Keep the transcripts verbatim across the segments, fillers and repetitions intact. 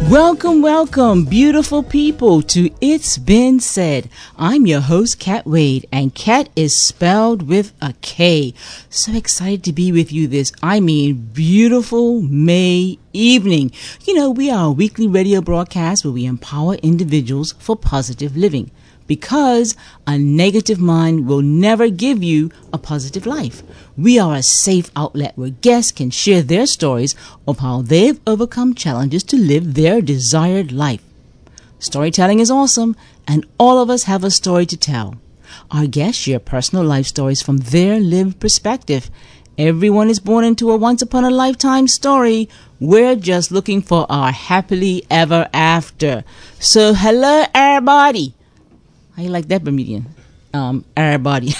Welcome, welcome, beautiful people, to It's Been Said. I'm your host, Kat Wade, and Kat is spelled with a K. So excited to be with you this, I mean, beautiful May evening. You know, we are a weekly radio broadcast where we empower individuals for positive living, because a negative mind will never give you a positive life. We are a safe outlet where guests can share their stories of how they've overcome challenges to live their desired life. Storytelling is awesome, and all of us have a story to tell. Our guests share personal life stories from their lived perspective. Everyone is born into a once-upon-a-lifetime story. We're just looking for our happily ever after. So hello, everybody. How you like that, Bermudian? Um, everybody.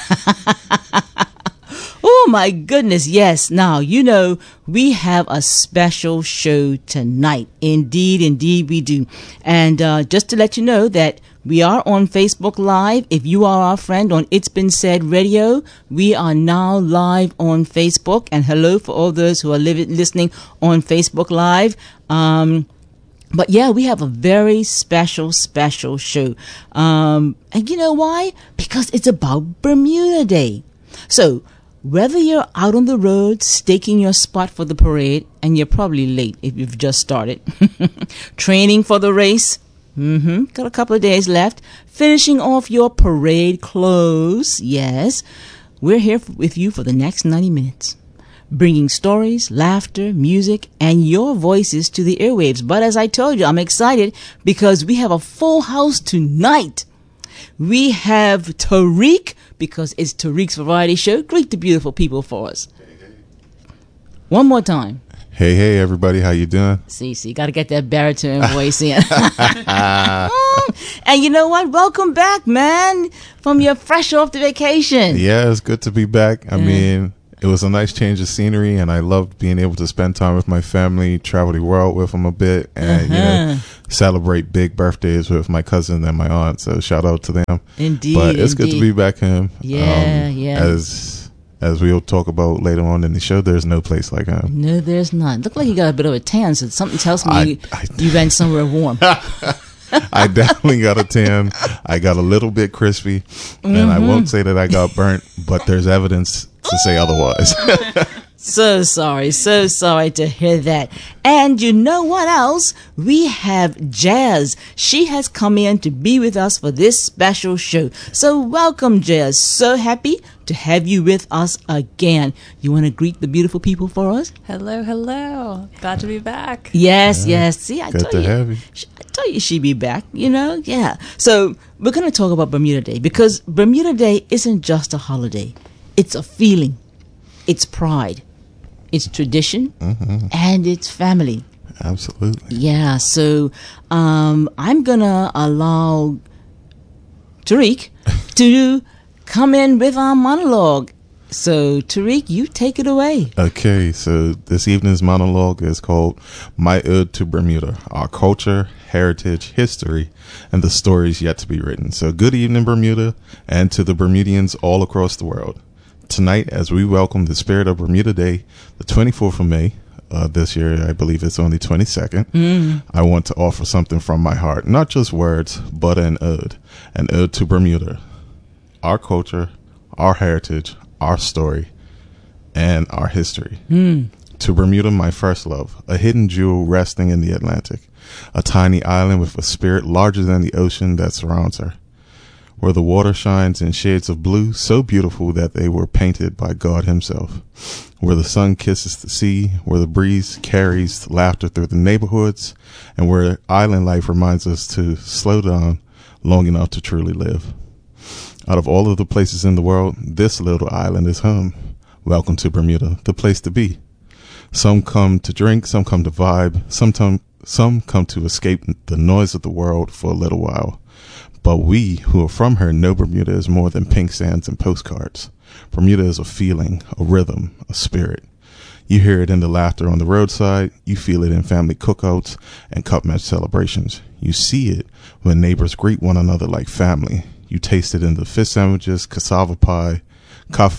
Oh my goodness, yes. Now, you know, we have a special show tonight. Indeed, indeed we do. And uh, just to let you know that we are on Facebook Live. If you are our friend on It's Been Said Radio, we are now live on Facebook. And hello for all those who are li- listening on Facebook Live. Um... But yeah, we have a very special, special show. Um, and you know why? Because it's about Bermuda Day. So whether you're out on the road staking your spot for the parade, and you're probably late if you've just started, training for the race, mm-hmm, got a couple of days left, finishing off your parade clothes, yes, we're here with you for the next ninety minutes. Bringing stories, laughter, music, and your voices to the airwaves. But as I told you, I'm excited because we have a full house tonight. We have Tariq, because it's Tariq's Variety Show. Greet the beautiful people for us. Hey, hey. One more time. Hey, hey, everybody. How you doing? See, see, got to get that baritone voice in. And you know what? Welcome back, man, from your fresh off the vacation. Yeah, it's good to be back. I mm. mean... It was a nice change of scenery, and I loved being able to spend time with my family, travel the world with them a bit, and uh-huh. you know, celebrate big birthdays with my cousin and my aunt. So shout out to them. Indeed, but it's indeed. good to be back home. Yeah, um, yeah. As as we'll talk about later on in the show, there's no place like home. No, there's not. Look like you got a bit of a tan, so something tells me I, you, I, you went somewhere warm. I definitely got a tan. I got a little bit crispy, and mm-hmm. I won't say that I got burnt, but there's evidence to say otherwise. So sorry, so sorry to hear that. And you know what else? We have Jazz. She has come in to be with us for this special show. So welcome, Jazz. So happy to have you with us again. You want to greet the beautiful people for us? Hello, hello. Glad to be back. Yes, yeah. yes. See, I Good told to you. have you. I told you she'd be back, you know? Yeah. So we're going to talk about Bermuda Day, because Bermuda Day isn't just a holiday. It's a feeling. It's pride. It's tradition, mm-hmm. and it's family. Absolutely. Yeah, so um, I'm going to allow Tariq to come in with our monologue. So, Tariq, you take it away. Okay, so this evening's monologue is called My Ode to Bermuda, Our Culture, Heritage, History, and the Stories Yet to Be Written. So, good evening, Bermuda, and to the Bermudians all across the world. Tonight, as we welcome the spirit of Bermuda Day, the twenty-fourth of May, uh, this year I believe it's only twenty-second, mm. I want to offer something from my heart, not just words, but an ode, an ode to Bermuda, our culture, our heritage, our story, and our history. Mm. To Bermuda, my first love, a hidden jewel resting in the Atlantic, a tiny island with a spirit larger than the ocean that surrounds her, where the water shines in shades of blue so beautiful that they were painted by God himself, where the sun kisses the sea, where the breeze carries laughter through the neighborhoods, and where island life reminds us to slow down long enough to truly live. Out of all of the places in the world, this little island is home. Welcome to Bermuda, the place to be. Some come to drink, some come to vibe, some, some come to escape the noise of the world for a little while. But we who are from her know Bermuda is more than pink sands and postcards. Bermuda is a feeling, a rhythm, a spirit. You hear it in the laughter on the roadside. You feel it in family cookouts and cup match celebrations. You see it when neighbors greet one another like family. You taste it in the fish sandwiches, cassava pie, codfish,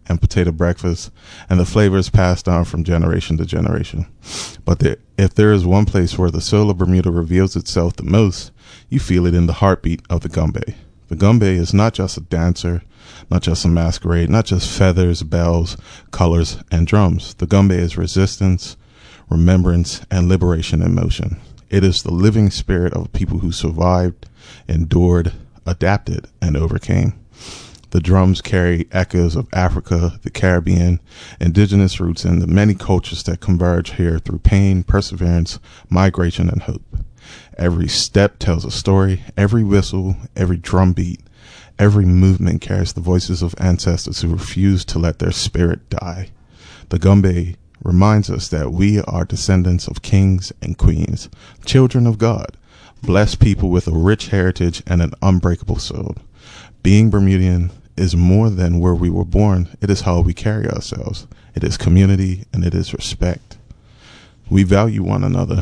and potato breakfast, and the flavors passed down from generation to generation. But there, if there is one place where the soul of Bermuda reveals itself the most, you feel it in the heartbeat of the gumbe. The gumbe is not just a dancer, not just a masquerade, not just feathers, bells, colors, and drums. The gumbe is resistance, remembrance, and liberation in motion. It is the living spirit of people who survived, endured, adapted, and overcame. The drums carry echoes of Africa, the Caribbean, indigenous roots, and the many cultures that converge here through pain, perseverance, migration, and hope. Every step tells a story. Every whistle, every drum beat, every movement carries the voices of ancestors who refused to let their spirit die. The gumbe reminds us that we are descendants of kings and queens, children of God, blessed people with a rich heritage and an unbreakable soul. Being Bermudian is more than where we were born. It is how we carry ourselves. It is community, and it is respect. We value one another.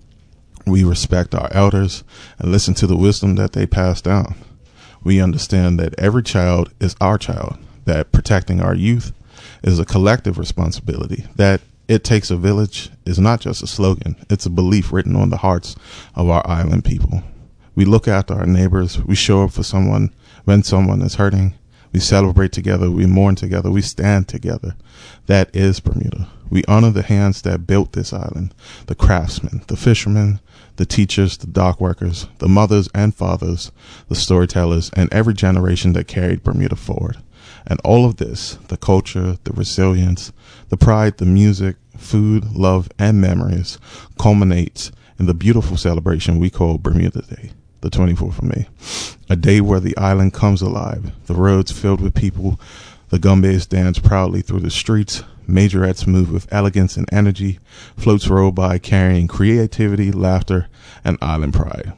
We respect our elders and listen to the wisdom that they pass down. We understand that every child is our child, that protecting our youth is a collective responsibility, that it takes a village is not just a slogan, it's a belief written on the hearts of our island people. We look after our neighbors, we show up for someone when someone is hurting, we celebrate together, we mourn together, we stand together. That is Bermuda. We honor the hands that built this island, the craftsmen, the fishermen, the teachers, the dock workers, the mothers and fathers, the storytellers, and every generation that carried Bermuda forward. And all of this, the culture, the resilience, the pride, the music, food, love, and memories, culminates in the beautiful celebration we call Bermuda Day, the twenty-fourth of May. A day where the island comes alive, the roads filled with people, the gumbes dance proudly through the streets, majorettes move with elegance and energy, floats roll by carrying creativity, laughter, and island pride.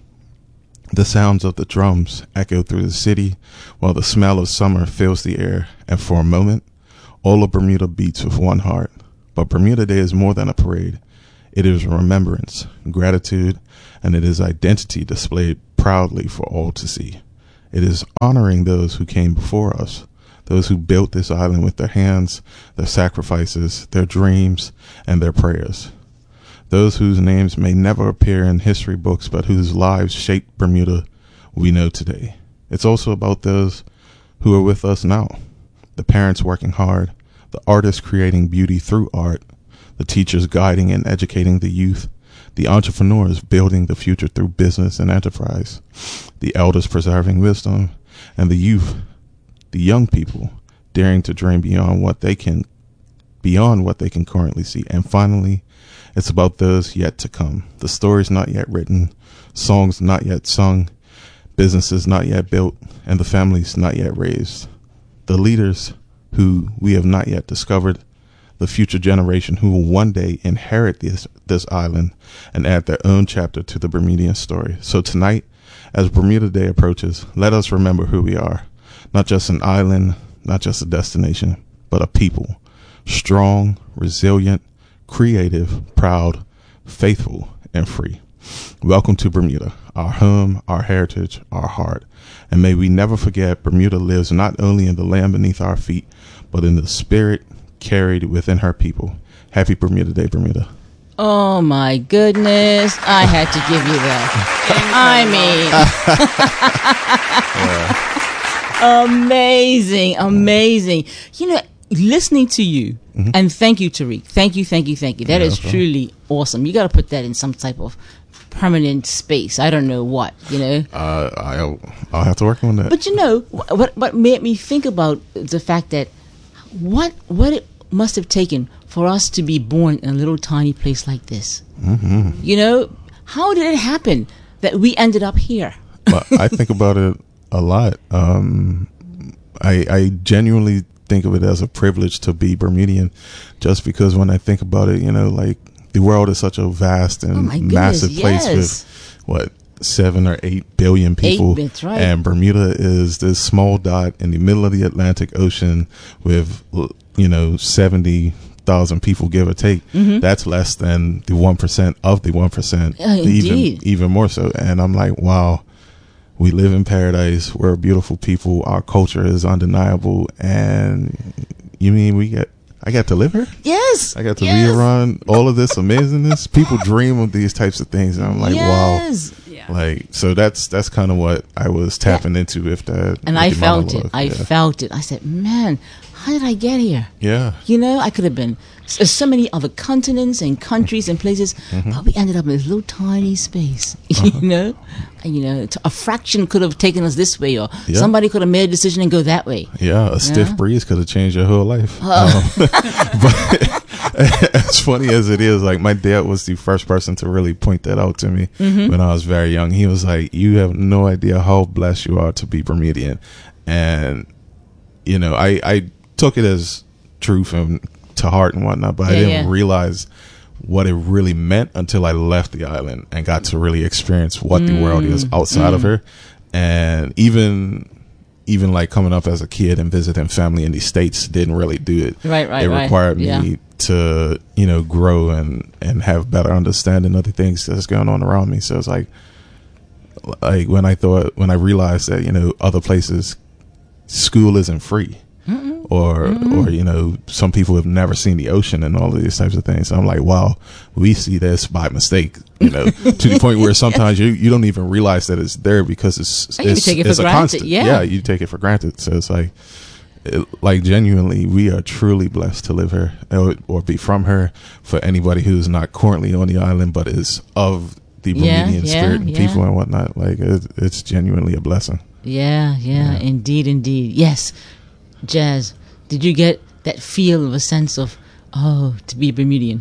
The sounds of the drums echo through the city, while the smell of summer fills the air, and for a moment, all of Bermuda beats with one heart. But Bermuda Day is more than a parade. It is remembrance, gratitude, and it is identity displayed proudly for all to see. It is honoring those who came before us, those who built this island with their hands, their sacrifices, their dreams, and their prayers. Those whose names may never appear in history books, but whose lives shaped Bermuda we know today. It's also about those who are with us now, the parents working hard, the artists creating beauty through art, the teachers guiding and educating the youth, the entrepreneurs building the future through business and enterprise, the elders preserving wisdom, and the youth, the young people, daring to dream beyond what they can, beyond what they can currently see. And finally, it's about those yet to come, the stories not yet written, songs not yet sung, businesses not yet built, and the families not yet raised, the leaders who we have not yet discovered, the future generation who will one day inherit this this island and add their own chapter to the Bermudian story. So tonight, as Bermuda Day approaches, let us remember who we are. Not just an island, not just a destination, but a people. Strong, resilient, creative, proud, faithful, and free. Welcome to Bermuda, our home, our heritage, our heart. And may we never forget Bermuda lives not only in the land beneath our feet, but in the spirit carried within her people. Happy Bermuda Day, Bermuda. Oh my goodness. I had to give you that. I mean, amazing, amazing. You know, listening to you, mm-hmm. and thank you, Tariq. Thank you, thank you, thank you. That yeah, is okay. truly awesome. You got to put that in some type of permanent space. I don't know what, you know. Uh, I'll, I'll have to work on that. But you know, what what made me think about the fact that what what it must have taken for us to be born in a little tiny place like this. Mm-hmm. You know, how did it happen that we ended up here? Well, I think about it a lot. Um, I, I genuinely think of it as a privilege to be Bermudian, just because when I think about it, you know, like the world is such a vast and oh goodness, massive place yes. with what seven or eight billion people, eight, that's right. And Bermuda is this small dot in the middle of the Atlantic Ocean with, you know, seventy thousand people, give or take. Mm-hmm. That's less than the one percent of the one percent, uh, even even more so. And I'm like, wow. We live in paradise. We're beautiful people. Our culture is undeniable. And you mean we got? I got to live here. Yes, I got to yes. be around all of this amazingness. People dream of these types of things, and I'm like, yes. wow. Yeah. Like, so that's that's kind of what I was tapping yeah. into with that. And with I the felt monologue. it. I yeah. felt it. I said, man, how did I get here? Yeah. You know, I could have been so, so many other continents and countries and places, mm-hmm. but we ended up in this little tiny space. Uh-huh. You know, and, you know, a fraction could have taken us this way, or yeah. somebody could have made a decision and go that way. Yeah, a yeah. stiff breeze could have changed your whole life. Oh. Um, but as funny as it is, like my dad was the first person to really point that out to me mm-hmm. when I was very young. He was like, "You have no idea how blessed you are to be Bermudian," and you know, I I took it as truth and to heart and whatnot, but yeah, I didn't yeah. realize what it really meant until I left the island and got to really experience what mm. the world is outside mm. of her. And even even like coming up as a kid and visiting family in the States didn't really do it. Right, right, It right. required yeah. me to, you know, grow and, and have better understanding of the things that's going on around me. So it's like, like when I thought, when I realized that, you know, other places, school isn't free. Mm-mm. Or, mm-hmm. or, you know, some people have never seen the ocean and all of these types of things. So I'm like, wow, we see this by mistake, you know, to the point where sometimes you, you don't even realize that it's there because it's, and it's, you take it it's for a granted. constant. Yeah. yeah, you take it for granted. So it's like, it, like genuinely, we are truly blessed to live here or, or be from her. For anybody who's not currently on the island, but is of the Bermudian yeah, yeah, spirit and yeah. people and whatnot, like it, it's genuinely a blessing. Yeah, yeah, Yeah. indeed, indeed. Yes. Jazz, did you get that feel of a sense of, oh, to be a Bermudian?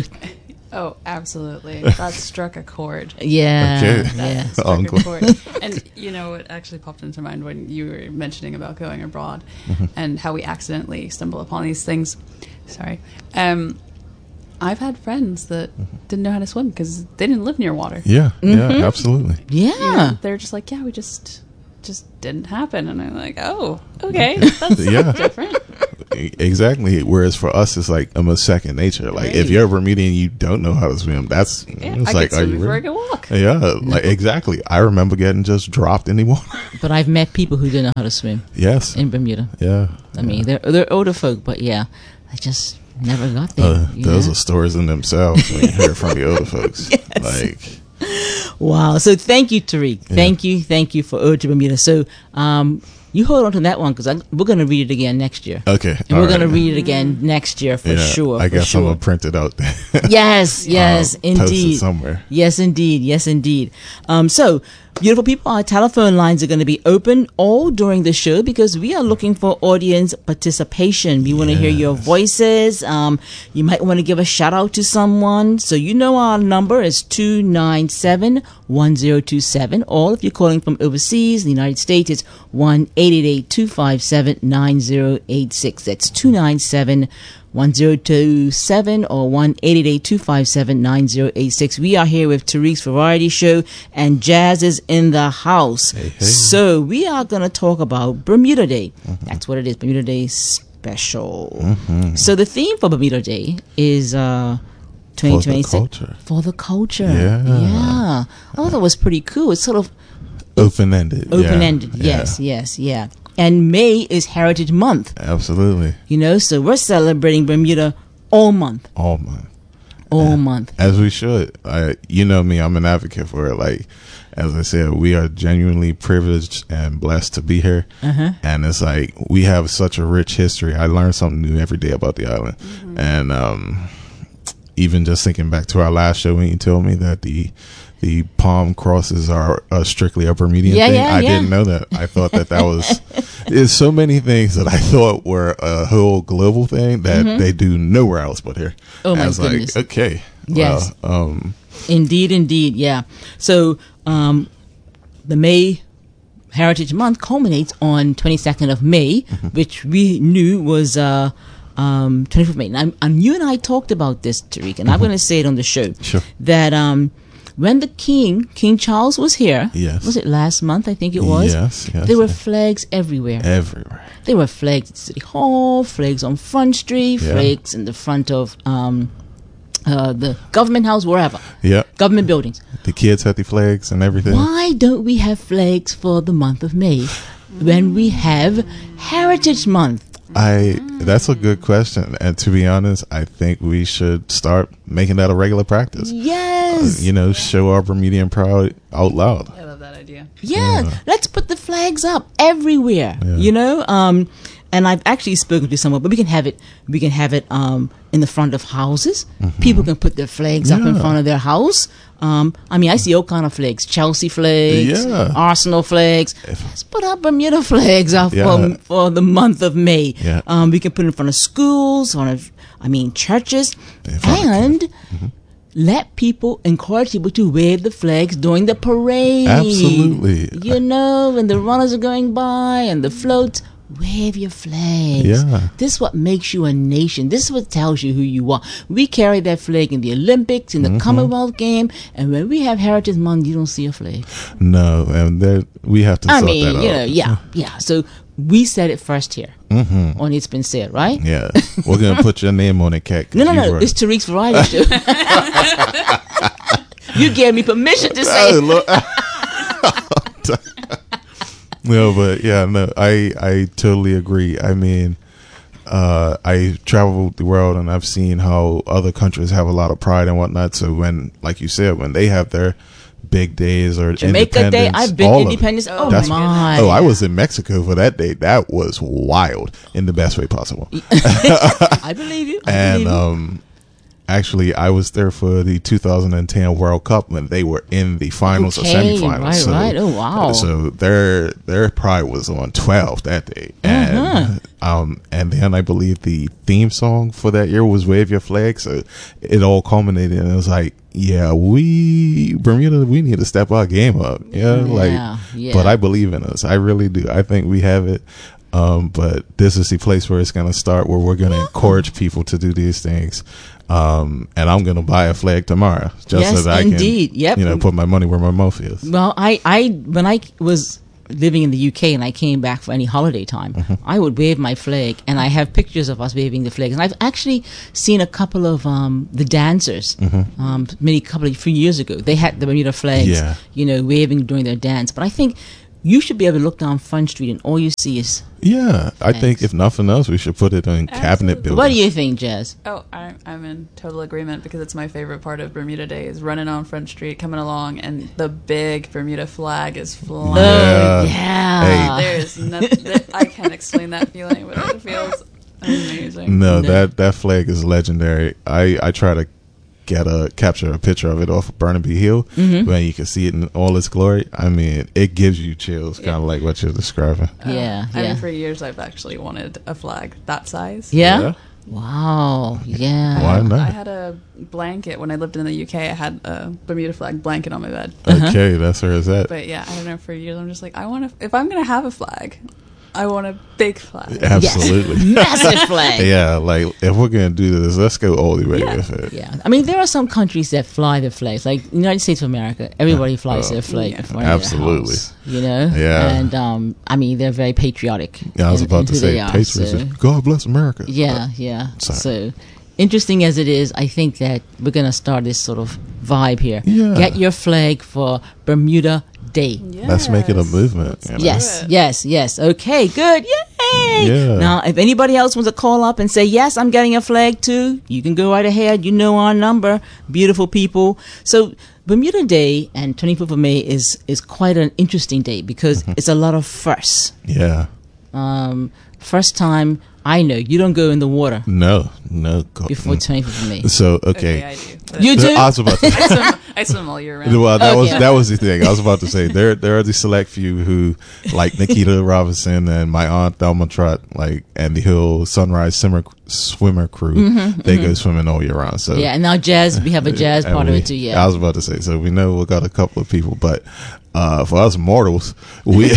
Oh, absolutely. That struck a chord. Yeah. Okay. Yeah. That struck Uncle. a chord. And, you know, it actually popped into mind when you were mentioning about going abroad mm-hmm. and how we accidentally stumble upon these things. Sorry. Um, I've had friends that mm-hmm. didn't know how to swim because they didn't live near water. Yeah, mm-hmm. yeah, absolutely. Yeah. You know, they're just like, yeah, we just... just didn't happen. And I'm like, oh, okay, that's yeah. different. Exactly. Whereas for us, it's like almost second nature. Like right. if you're a Bermudian, you don't know how to swim. That's yeah, it's I like, could are swim you before really? I could walk. Yeah, like exactly. I remember getting just dropped in the water. But I've met people who didn't know how to swim. Yes. In Bermuda. Yeah. I mean, they're they're older folk, but yeah, I just never got there. Uh, those know? are stories in themselves when you hear it from the older folks. Yes. Like. Wow. So thank you, Tariq. Yeah. Thank you. Thank you for Ode to Bermuda. So um, you hold on to that one because we're going to read it again next year. Okay. And we're right. going to read it again next year for yeah, sure. I for guess sure. I'm going to print it out there. Yes, yes, um, post indeed. it somewhere. Yes, indeed. Yes, indeed. Um, so, beautiful people, our telephone lines are going to be open all during the show because we are looking for audience participation. We want to hear your voices. Um, you might want to give a shout out to someone. So, you know our number is two nine seven, one zero two seven. Or if you're calling from overseas, the United States, it's one eight eight eight, two five seven, nine zero eight six. That's two nine seven, one zero two seven or one eight eight eight, two five seven, nine zero eight six. We are here with Tariq's Variety Show and Jazz is in the house. Hey, hey. So we are going to talk about Bermuda Day. Mm-hmm. That's what it is, Bermuda Day special. Mm-hmm. So the theme for Bermuda Day is uh, twenty twenty-six. For the culture. For the culture. Yeah. Yeah. I thought that was pretty cool. It's sort of Open-ended. open-ended. Yeah. Yes, yes, yeah. And May is Heritage Month. Absolutely. You know, so we're celebrating Bermuda all month. All month. All yeah. month. As we should. I, you know me, I'm an advocate for it. Like, as I said, we are genuinely privileged and blessed to be here. Uh-huh. And it's like, we have such a rich history. I learn something new every day about the island. Mm-hmm. And um, even just thinking back to our last show when you told me that the the palm crosses are uh, strictly a Bermudian yeah, thing. yeah, I yeah. didn't know that. I thought that that was, there's so many things that I thought were a whole global thing that Mm-hmm. they do nowhere else but here. Oh my I was goodness. like, okay. Yes. Well, um, Indeed, indeed, yeah. So um, the May Heritage Month culminates on twenty-second of May, Mm-hmm. which we knew was uh, um, twenty-fifth of May. And, and you and I talked about this, Tariq, and I'm going to say it on the show. Sure. That um, when the King, King Charles was here, Yes. was it last month, I think it was? Yes, yes. There were flags everywhere. Everywhere. There were flags at City Hall, flags on Front Street, Yeah. flags in the front of um, uh, the government house, wherever. Yeah. Government buildings. The kids had the flags and everything. Why don't we have flags for the month of May when we have Heritage Month? I that's a good question, and to be honest, I think we should start making that a regular practice. Yes. Uh, you know, show our Bermudian pride out loud. I love that idea. Yeah, Yeah. let's put the flags up everywhere. Yeah. You know, um, and I've actually spoken to someone, but we can have it. We can have it um, in the front of houses. People can put their flags up in Yeah. front of their house. Um, I mean, I see all kind of flags: Chelsea flags, Yeah. Arsenal flags. Let's put our Bermuda flags up Yeah. for, for the month of May. Yeah. Um, we can put it in front of schools, in front of, I mean, churches, In front of- and. Let people encourage people to wave the flags during the parade. Absolutely. You know, when the runners are going by and the floats, wave your flags. Yeah. This is what makes you a nation. This is what tells you who you are. We carry that flag in the Olympics, in the Commonwealth game, and when we have Heritage Month, you don't see a flag. No, and there we have to I sort mean, that out. you know, yeah, yeah. So we said it first here Mm-hmm. on It's Been Said, right? Yeah, we're gonna put your name on it, Cat. 'cause No, no, you no. were- It's Tariq's variety show. You gave me permission to say. Oh, look. No, but yeah, no, I I totally agree. I mean, uh, I traveled the world and I've seen how other countries have a lot of pride and whatnot. So when, like you said, when they have their big days or Jamaica Day, Independence, I've been all of it. Independence. Oh, Oh, That's- my. Oh, I was in Mexico for that day. That was wild in the best way possible. I believe you. I And believe you. um, actually, I was there for the two thousand ten World Cup when they were in the finals Okay, or semifinals. right, so, right. Oh, wow. So their their pride was on twelve that day, and Uh-huh. um, and then I believe the theme song for that year was "Wave Your Flag." So it all culminated, and it was like, yeah, we Bermuda, we need to step our game up. Yeah, like, yeah. but I believe in us. I really do. I think we have it. Um, but this is the place where it's going to start, where we're going to encourage people to do these things. Um, and I'm going to buy a flag tomorrow, just Yes, so that I indeed. can, Yep. you know, put my money where my mouth is. Well, I, I when I was living in the U K and I came back for any holiday time, Mm-hmm. I would wave my flag, and I have pictures of us waving the flags. And I've actually seen a couple of um, the dancers, Mm-hmm. um, maybe a couple of few years ago. They had the Bermuda flags, Yeah. you know, waving during their dance. But I think you should be able to look down Front Street and all you see is. Yeah, I think Thanks. if nothing else, we should put it in cabinet Absolutely. building. What do you think, Jazz? Oh, I, I'm in total agreement because it's my favorite part of Bermuda Day is running on Front Street, coming along, and the big Bermuda flag is flying. Yeah. Oh, yeah. There's nothing. I can't explain that feeling, but it feels amazing. No, No. that that flag is legendary. I I try to get a capture a picture of it off of Burnaby Hill, Mhm. when you can see it in all its glory. I mean, it gives you chills, kind of Yeah. like what you're describing. Uh, Yeah, I yeah. mean, for years I've actually wanted a flag that size. Yeah? Yeah. Wow. Yeah. Why not? I had a blanket when I lived in the U K. I had a Bermuda flag blanket on my bed. Okay, that's where it's at. But yeah, I don't know. For years, I'm just like, I want to. If I'm gonna have a flag, I want a big flag. Absolutely. Massive flag. Yeah, like if we're gonna do this, let's go all the way Yeah. with it. Yeah, I mean there are some countries that fly their flags, like the United States of America. Everybody flies Oh, their flag yeah. in front of their Absolutely. house, you know. Yeah. and um, I mean they're very patriotic. Yeah, I was in- about in to who say, they are, patriotism. so- God bless America. yeah, yeah. Sorry. So interesting as it is, I think that we're gonna start this sort of vibe here. Yeah. Get your flag for Bermuda Day. Let's make it a Yes. movement. Let's you know? do Yes, it. yes, yes. Okay, good. Yay! Yeah. Now, if anybody else wants to call up and say, yes, I'm getting a flag too, you can go right ahead. You know our number, beautiful people. So, Bermuda Day and twenty-fifth of May is, is quite an interesting day because Mm-hmm. it's a lot of firsts. Yeah. Um, first time, I know, you don't go in the water No. No. God. before twenty-fifth of May. So Okay, okay. I do. But You do? I was about to. I swim, I swim all year round. Well, that was Okay. that was the thing. I was about to say there there are the select few who like Nikita Robinson and my aunt Thelma Trott, like and the whole Sunrise Swimmer swimmer crew. They go swimming all year round. So Mm-hmm, Yeah, and now jazz, we have a jazz and part of we- it too, yeah. I was about to say. So we know we got a couple of people, but uh, for us mortals, we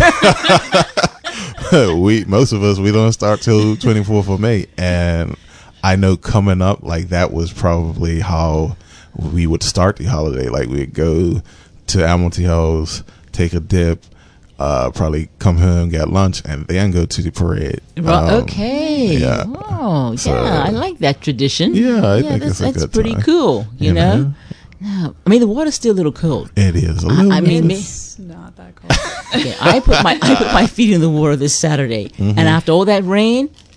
we most of us we don't start till twenty fourth of May, and I know coming up like that was probably how we would start the holiday. Like we'd go to Admiralty House, take a dip, uh, probably come home, get lunch, and then go to the parade. Right, Um, okay. yeah. Oh, So- yeah. I like that tradition. Yeah, I think that's, it's a that's good pretty time. cool. You, You know? know? No, I mean the water's still a little cold. It is a little. I mean, me- It's not that cold. Okay, I put my I put my feet in the water this Saturday, Mm-hmm. and after all that rain,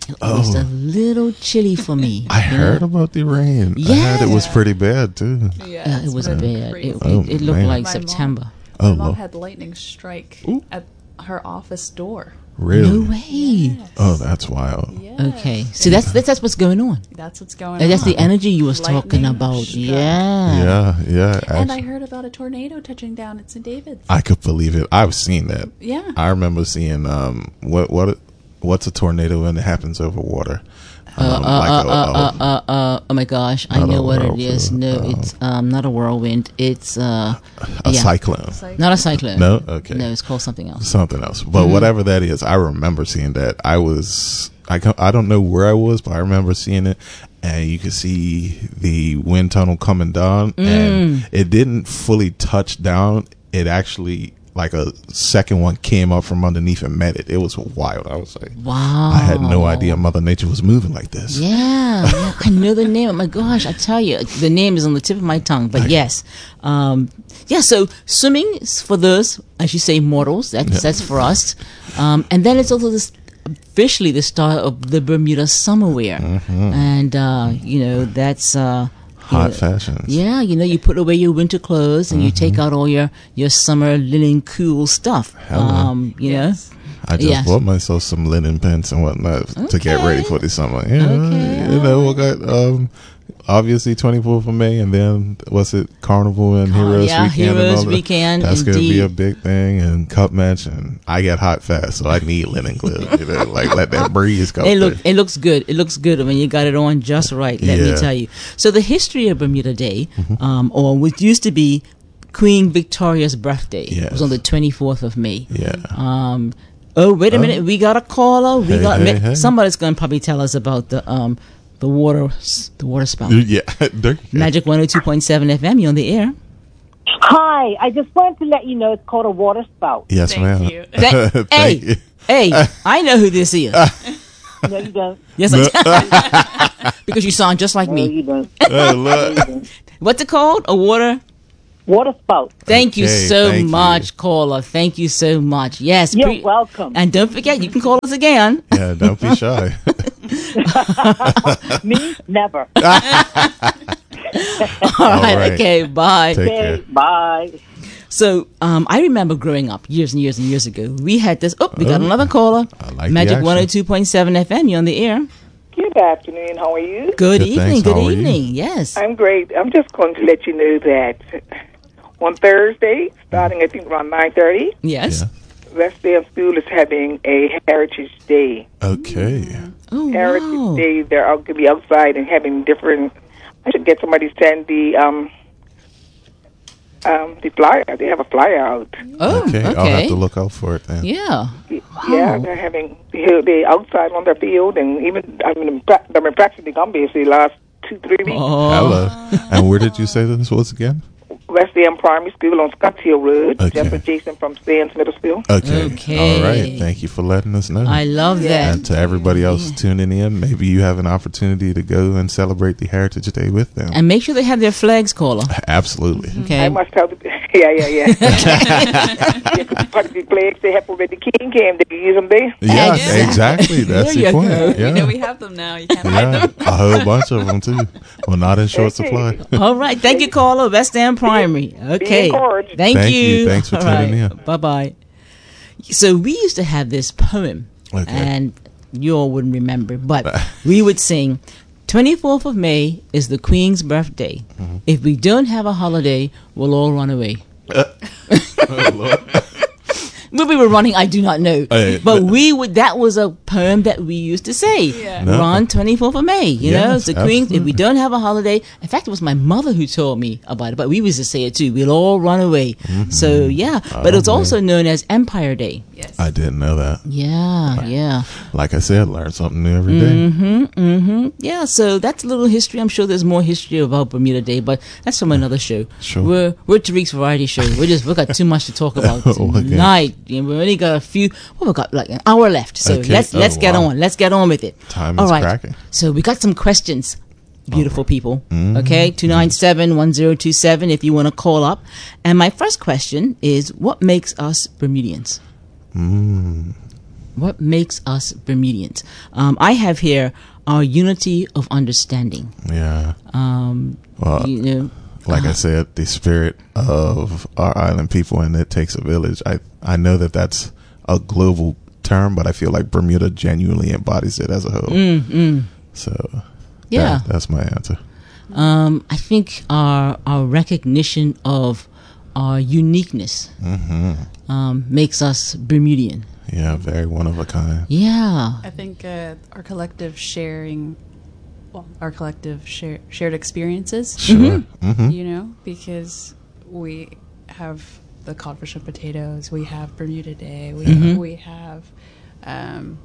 It was a little chilly for me. I heard about the rain. Yeah. I heard it was pretty bad too. Yeah, Uh, it it's was been bad. crazy. It, Oh, it, it looked man. like My mom- September. My Oh, mom Lord. had lightning strike Ooh. at her office door. Really? No way. Yes. Oh, that's wild. Yes. Okay, so that's, that's that's what's going on. That's what's going And that's on. the energy you was talking Lightning about. struck. Yeah. Yeah, yeah. And I Actually, heard about a tornado touching down at Saint David's. I could believe it. I've seen that. Yeah. I remember seeing um what what what's a tornado when it happens over water? Um, Uh, uh, uh, uh, uh, uh, uh, oh my gosh, I Not know a what it whirlpool, is. No, um, it's um, not a whirlwind. It's uh, a yeah. cyclone. Like, Not a cyclone. No? Okay. No, it's called something else. Something else, but Mm-hmm. whatever that is, I remember seeing that. I was, I, co- I don't know where I was, but I remember seeing it, and you could see the wind tunnel coming down, Mm. and it didn't fully touch down. It actually, like a second one came up from underneath and met it. It was wild. I was like, Wow. I had no idea Mother Nature was moving like this. Yeah, yeah, I know the name. Oh my gosh, I tell you, the name is on the tip of my tongue. But yes, um, yeah. So swimming is for those, as you say, mortals. That's Yeah. that's for us. Um, and then it's also this officially the start of the Bermuda summer wear, Mm-hmm. and uh, you know that's. Uh, you Hot know, fashions. Yeah, you know, you put away your winter clothes and you take out all your, your summer linen cool stuff. Hello. Um, you Yes. know, I just Yes. bought myself some linen pants and whatnot to get ready Okay. for the summer. Yeah, Okay, you know, we got um, obviously twenty-fourth of May, and then what's it, Carnival and Oh, Heroes yeah, Weekend. and Heroes all that. Weekend, That's gonna be indeed. a big thing, and cup match, and I get hot fast, so I need linen clothes. You know, like let that breeze go. it look through. it looks good. It looks good when you got it on just right. Let me Yeah. tell you. So the history of Bermuda Day, Mm-hmm. um, or what used to be Queen Victoria's birthday, Yes. was on the twenty-fourth of May. Yeah. Um, oh wait a Oh. minute, we got a caller. We Hey, got hey, hey. somebody's going to probably tell us about the um the water the water spout. Yeah. There you go. Magic one hundred two point seven F M. You on the air? Hi, I just wanted to let you know it's called a water spout. Yes, Thank ma'am. you. That- Thank hey, you. hey, I know who this is. No, you don't. Yes, I because you sound just like No, me. you don't. Oh, look. What's it called? A water. Water spout. Thank you Okay, so thank you. much, caller. Thank you so much. Yes, You're pre- welcome. and don't forget, you can call us again. Yeah, don't be shy. Me, never. All right, right. okay, bye. Take Okay, care. bye. So, um, I remember growing up years and years and years ago. We had this. Oh, we got Oh, another caller. I like the Magic action. one hundred two point seven F M. You on the air? Good afternoon. How are you? Good, Good, evening. thanks. Good How are you? evening. Yes. I'm great. I'm just going to let you know that on Thursday, starting I think around nine thirty, Yes. Yeah. Westdale School is having a Heritage Day. Okay. Oh Heritage wow. Day, they're going to be outside and having different. I should get somebody to send the um um the flyer. They have a flyer out. Oh, Okay. okay. I'll have to look out for it then. Yeah. Yeah, they're having they outside on their field, and even I mean, pra- I mean practically gonna be the last two three weeks. Oh. Hello. And where did you say this was again? West End Primary School on Scotts Hill Road, Okay. just adjacent from Sands Middle School. Okay. Okay. All right. Thank you for letting us know. I love that. and to everybody else tuning in, maybe you have an opportunity to go and celebrate the Heritage Day with them. And make sure they have their flags, caller. Absolutely. Okay. I must have, the, yeah, yeah, yeah. Part of the flags they have already. The King came, they can use them there. Yeah, Exactly. exactly. That's There the you point. go. Yeah. You know we have them now. You can't hide yeah, them. a whole bunch of them too. Well, not in short supply. All right. Thank you, caller. West End Primary. Okay. encouraged. Thank, Thank you. you. Thanks for All tuning right. in. Bye bye. So we used to have this poem, Okay. and you all wouldn't remember, but we would sing. twenty-fourth of May is the Queen's birthday. Mm-hmm. If we don't have a holiday, we'll all run away. Oh, Lord. Where we were running, I do not know. Hey, but but- we would. That was a poem that we used to say. Yeah. No. Run twenty-fourth of May. You know, Yes, it's the Queen. If we absolutely. don't have a holiday, in fact, it was my mother who told me about it. But we used to say it too. We'll all run away. So yeah, but Oh, it's man. also known as Empire Day. Yes. I didn't know that. Yeah, yeah. Like I said, learn something new every day. Mm-hmm, mm-hmm. Yeah, so that's a little history. I'm sure there's more history about Bermuda Day, but that's from another show. Sure. We're we're Tariq's variety show. We're just we got too much to talk about Oh, okay. tonight. And we only got a few. Well, we got like an hour left, so Okay. let's let's Oh, get wow. on. Let's get on with it. Time All is right. cracking. So we got some questions. Beautiful people. Mm-hmm. Okay, two nine seven one zero two seven if you want to call up. And my first question is, what makes us Bermudians? Mm. what makes us Bermudians? Um, I have here our unity of understanding. Yeah. Um, Well, you know, like uh, I said, the spirit of our island people, and it takes a village. I I know that that's a global term, but I feel like Bermuda genuinely embodies it as a whole. mm, mm. So Yeah. that, that's my answer. Um, I think our our recognition of our uniqueness hmm um, makes us Bermudian. Yeah, very one of a kind. Yeah. I think uh, our collective sharing, well, our collective share, shared experiences, Sure. hmm you know, because we have the codfish and potatoes, we have Bermuda Day, we Mhm. we have, um,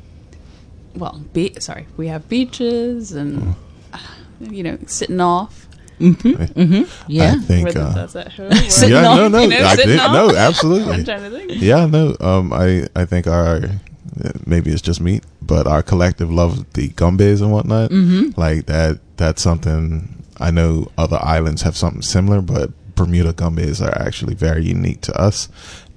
well, be- sorry, we have beaches and, uh, you know, sitting off. Mm-hmm. Mm-hmm. Yeah. I think. Whether Uh, that's at home. or- Sitting yeah, off, no, no, you know, I sitting think off. no, I'm absolutely. trying to think. Yeah, no. Um, I I think our maybe it's just me, but our collective love of the gumbays and whatnot, Mm-hmm. like that. That's something I know other islands have something similar, but Bermuda gumbays are actually very unique to us,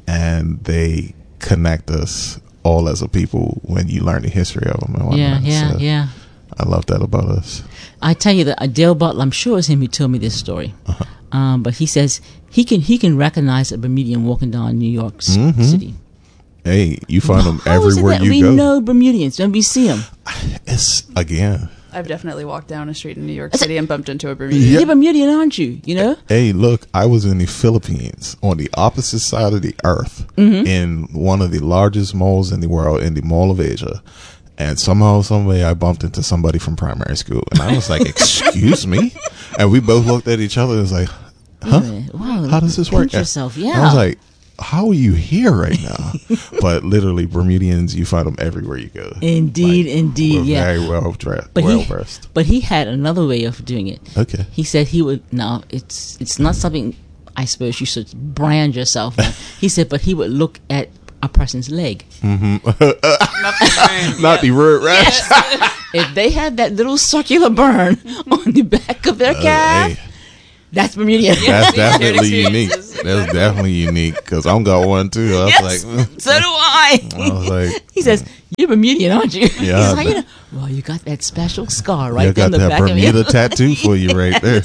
and they connect us all as a people when you learn the history of them and whatnot. Yeah. Yeah. So Yeah. I love that about us. I tell you that uh, Dale Butler, I'm sure it's him who told me this story. Uh-huh. Um, but he says he can he can recognize a Bermudian walking down New York s- Mhm. City. Hey, you find them How is it everywhere that you we go. know Bermudians when we see them? It's again. I've definitely walked down a street in New York Is it- City and bumped into a Bermudian. Yeah. You're Bermudian, aren't you? You know? Hey, look, I was in the Philippines on the opposite side of the earth Mm-hmm. in one of the largest malls in the world, in the Mall of Asia. And somehow, some way, I bumped into somebody from primary school. And I was like, excuse me? And we both looked at each other and was like, huh? Wow. How does this work? Pinch yourself. And Yeah. I was like, how are you here right now? But literally, Bermudians, you find them everywhere you go. Indeed, Like, indeed, we're yeah. very well dressed, But well he, versed. but he had another way of doing it. Okay. He said he would. Now it's it's not something I suppose you should brand yourself on. He said, but he would look at a person's leg. Mm-hmm. Not the burn, Not yeah. the word rash. If they had that little circular burn on the back of their Uh, calf, hey. that's Bermudian. That's Shared definitely unique. experiences. That's definitely unique because I'm got one too. I was Yes, like, mm. so do I. I was like, He says, "You're Bermudian, aren't you?" Yeah, He's like, but- you know, well, you got that special scar right you down got the that back Bermuda of your tattoo for you right there.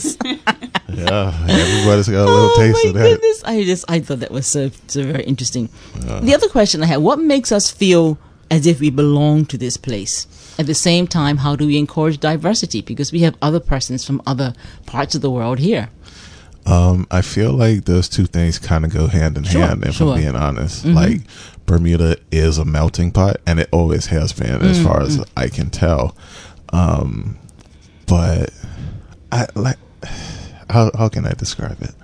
Yeah, everybody's got a little Oh taste my of that. goodness! I just I thought that was so so very interesting. The other question I had: what makes us feel as if we belong to this place? At the same time, how do we encourage diversity? Because we have other persons from other parts of the world here. Um, I feel like those two things kind of go hand in Sure, hand. If sure. I'm being honest, Mhm. like Bermuda is a melting pot, and it always has been, as far as I can tell. Um, but I like how how can I describe it?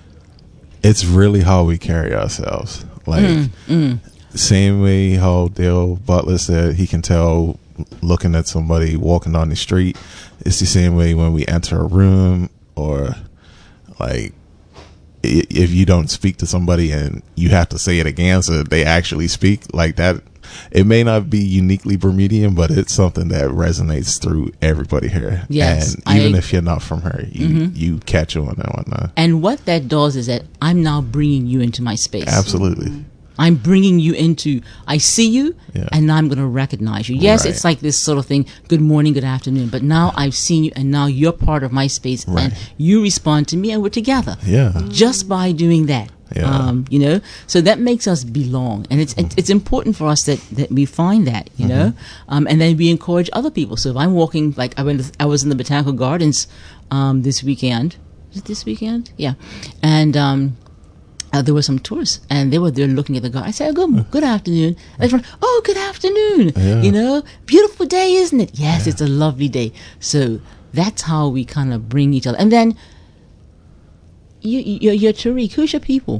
It's really how we carry ourselves. Like Mm, mm. same way how Dale Butler said he can tell looking at somebody walking down the street. It's the same way when we enter a room, or like i- if you don't speak to somebody and you have to say it again so that they actually speak like that. It may not be uniquely Bermudian, but it's something that resonates through everybody here. Yes, and even I- if you're not from here, you Mhm. you catch on and whatnot. And what that does is that I'm now bringing you into my space. Absolutely. I'm bringing you into, I see you, Yeah. and now I'm going to recognize you. Yes, Right. it's like this sort of thing, good morning, good afternoon, but now I've seen you, and now you're part of my space, Right. and you respond to me, and we're together. Yeah. Just by doing that. Yeah. Um, you know, so that makes us belong, and it's it's, it's important for us that, that we find that, you know, um, and then we encourage other people. So if I'm walking, like I went, I was in the Botanical Gardens um, this weekend. Was it this weekend? Yeah, and um, uh, there were some tourists, and they were there looking at the garden. I said, oh, "Good, good afternoon." And they were, "Oh, good afternoon." Yeah. You know, beautiful day, isn't it? Yes, it's a lovely day. So that's how we kind of bring each other, and then. You, you're, you're Tariq. Who's your people?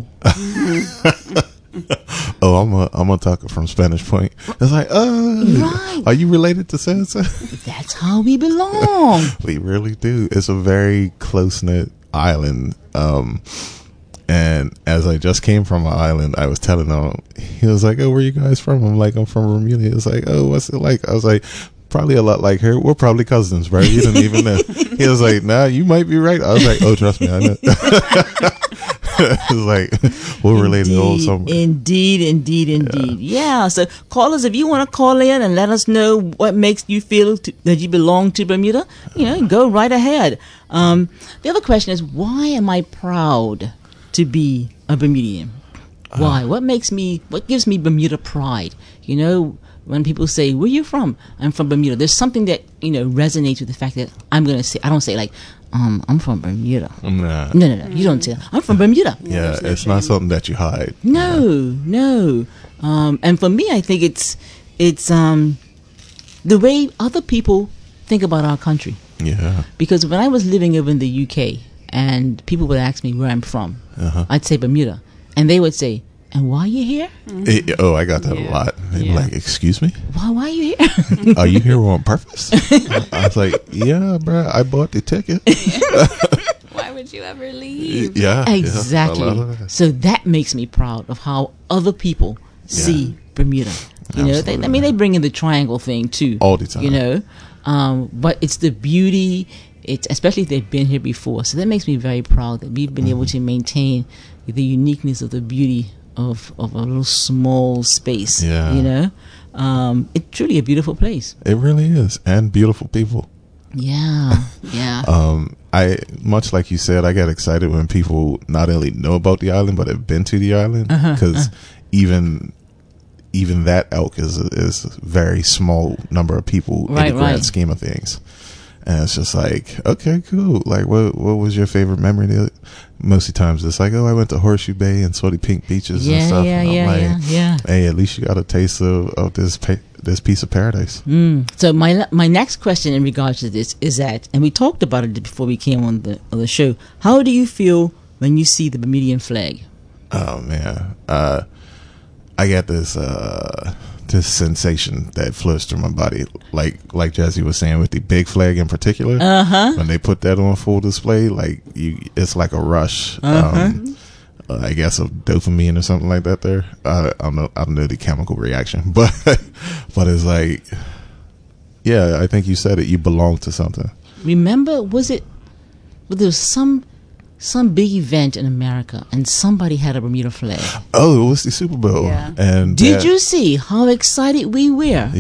Oh, I'm a I'm a talker from Spanish Point. It's like, uh, Right. are you related to Sansa? That's how we belong. We really do. It's a very close knit island. Um, and as I just came from an island, I was telling him, he was like, "Oh, where you guys from?" I'm like, "I'm from Bermuda." He was like, "Oh, what's it like?" I was like, "Probably a lot like her. We're probably cousins, bro. You didn't even know." He was like, "Nah, you might be right." I was like, "Oh, trust me, I know." It's like we're related all somewhere. Indeed, indeed, indeed. Yeah. yeah. So, callers, if you want to call in and let us know what makes you feel to, that you belong to Bermuda, you know, go right ahead. Um, the other question is, why am I proud to be a Bermudian? Why? Uh, what makes me? What gives me Bermuda pride? You know, when people say, "Where you from?" I'm from Bermuda. There's something that you know resonates with the fact that I'm going to say. I don't say like. Um, I'm from Bermuda. Nah. No, no, no. You don't say that. I'm from Bermuda. Yeah, it's not something that you hide. No, yeah. no. Um, and for me, I think it's it's um, the way other people think about our country. Yeah. Because when I was living over in the U K and people would ask me where I'm from, uh-huh. I'd say Bermuda. And they would say, and why are you here? Mm-hmm. It, oh, I got that yeah. a lot. They'd yeah. be like, excuse me? Why, why are you here? Are you here on purpose? I was like, yeah, bro, I bought the ticket. Why would you ever leave? Yeah. Exactly. Yeah, that. So that makes me proud of how other people see yeah. Bermuda. You Absolutely. know, they, I mean, they bring in the triangle thing too. All the time. You know, um, but it's the beauty, it's, especially if they've been here before. So that makes me very proud that we've been mm-hmm. able to maintain the uniqueness of the beauty of, of a little small space. Yeah. You know, um, it's truly a beautiful place. It really is. And beautiful people. Yeah. Yeah. um, I, much like you said, I get excited when people not only know about the island, but have been to the island. Because uh-huh, uh-huh. even, even that elk is a, is a very small number of people right, in the grand right. scheme of things. And it's just like, okay, cool. Like, what what was your favorite memory? Most of the times, it's like, oh, I went to Horseshoe Bay and saw the pink beaches yeah, and stuff. Yeah, and I'm yeah, like, yeah, yeah. Hey, at least you got a taste of, of this pa- this piece of paradise. Mm. So my my next question in regards to this is that, and we talked about it before we came on the on the show. How do you feel when you see the Bermudian flag? Oh man, uh, I got this. Uh, this sensation that flows through my body, like like Jesse was saying with the big flag in particular. Uh-huh. When they put that on full display, like you, it's like a rush. Uh-huh. Um, uh, I guess of dopamine or something like that. There, uh, I don't know. I don't know the chemical reaction, but but it's like, yeah, I think you said it. You belong to something. Remember, was it? Well, there was some. Some big event in America, and somebody had a Bermuda flag. Oh, it was the Super Bowl. Yeah. And did that, you see how excited we were?